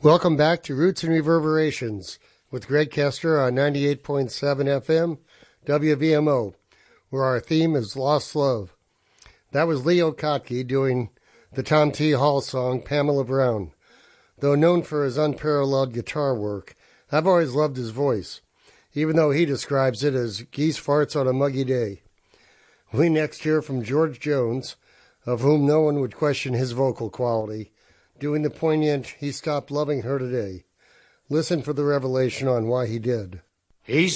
Welcome back to Roots and Reverberations with Greg Kester on 98.7 FM WVMO, where our theme is Lost Love. That was Leo Kottke doing the Tom T. Hall song Pamela Brown. Though known for his unparalleled guitar work, I've always loved his voice, even though he describes it as geese farts on a muggy day. We next hear from George Jones, of whom no one would question his vocal quality, doing the poignant He Stopped Loving Her Today. Listen for the revelation on why he did. He